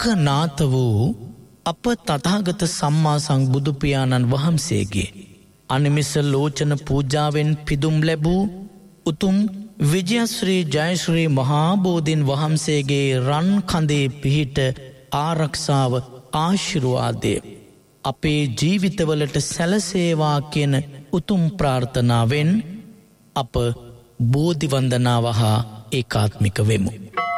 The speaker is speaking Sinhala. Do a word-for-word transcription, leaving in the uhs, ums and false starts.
ලක්කනාත වූ අප තථාගත සම්මා සම්බුදු පියාණන් වහන්සේගේ අනිමිස ලෝචන පූජාවෙන් පිදුම් ලැබූ උතුම් විජයශ්‍රී ජයශ්‍රී මහා බෝධීන් වහන්සේගේ රන් කඳේ පිහිට ආරක්ෂාව ආශිර්වාදය අපේ ජීවිතවලට සැලසේවා කියන උතුම් ප්‍රාර්ථනාවෙන් අප බෝධි වන්දනාව හා ඒකාත්මික වෙමු.